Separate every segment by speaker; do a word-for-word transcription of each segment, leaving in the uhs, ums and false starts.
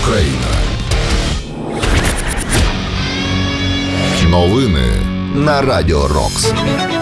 Speaker 1: Україна. Новини на Радіо Рокс.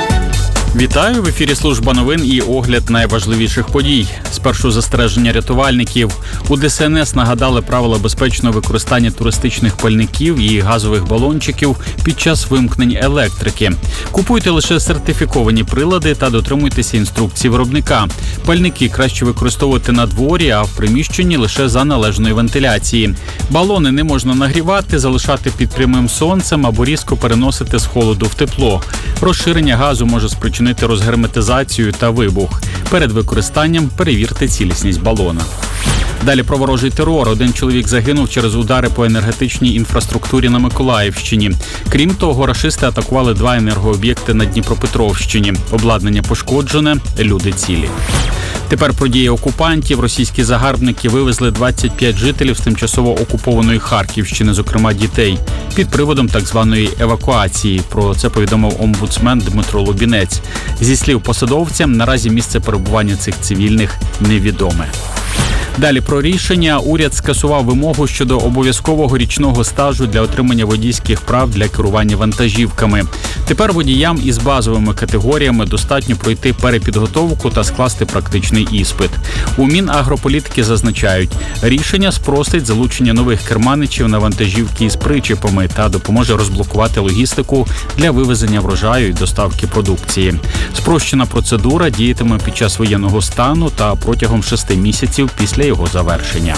Speaker 2: Вітаю! В ефірі служба новин і огляд найважливіших подій. Спершу застереження рятувальників. У Де Ес Ен Ес нагадали правила безпечного використання туристичних пальників і газових балончиків під час вимкнень електрики. Купуйте лише сертифіковані прилади та дотримуйтеся інструкцій виробника. Пальники краще використовувати на дворі, а в приміщенні лише за належної вентиляції. Балони не можна нагрівати, залишати під прямим сонцем або різко переносити з холоду в тепло. Розширення газу може спричинити розгерметизацію та вибух. Перед використанням перевірте цілісність балона. Далі про ворожий терор. Один чоловік загинув через удари по енергетичній інфраструктурі на Миколаївщині. Крім того, рашисти атакували два енергооб'єкти на Дніпропетровщині. Обладнання пошкоджене, люди цілі. Тепер про дії окупантів. Російські загарбники вивезли двадцять п'ять жителів з тимчасово окупованої Харківщини, зокрема дітей, під приводом так званої евакуації. Про це повідомив омбудсмен Дмитро Лубінець. Зі слів посадовця, наразі місце перебування цих цивільних невідоме. Далі про рішення. Уряд скасував вимогу щодо обов'язкового річного стажу для отримання водійських прав для керування вантажівками. Тепер водіям із базовими категоріями достатньо пройти перепідготовку та скласти практичний іспит. У Мінагрополітики зазначають, рішення спростить залучення нових керманичів на вантажівки із причепами та допоможе розблокувати логістику для вивезення врожаю і доставки продукції. Спрощена процедура діятиме під час воєнного стану та протягом шести місяців після його завершення.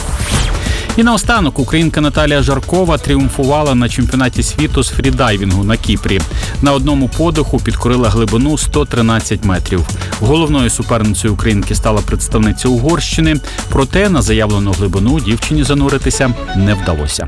Speaker 2: І наостанок українка Наталія Жаркова тріумфувала на чемпіонаті світу з фрідайвінгу на Кіпрі. На одному подиху підкорила глибину сто тринадцять метрів. Головною суперницею українки стала представниця Угорщини, проте на заявлену глибину дівчині зануритися не вдалося.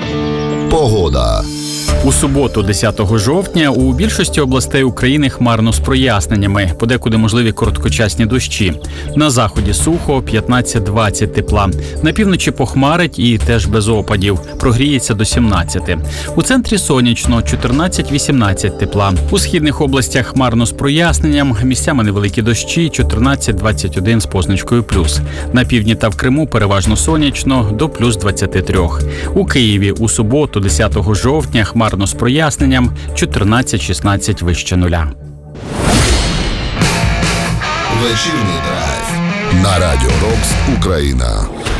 Speaker 1: Погода.
Speaker 2: У суботу, десятого жовтня, у більшості областей України хмарно з проясненнями, подекуди можливі короткочасні дощі. На заході сухо, п'ятнадцять-двадцять тепла. На півночі похмарить і теж без опадів, прогріється до сімнадцяти. У центрі сонячно, чотирнадцять-вісімнадцять тепла. У східних областях хмарно з проясненням, місцями невеликі дощі, чотирнадцять-двадцять один з позначкою плюс. На півдні та в Криму переважно сонячно, до плюс двадцяти трьох. У Києві у суботу, десятого жовтня, хмарно з проясненням, чотирнадцять-шістнадцять вище нуля.
Speaker 1: Вечірній драйв на Радіо Рокс Україна.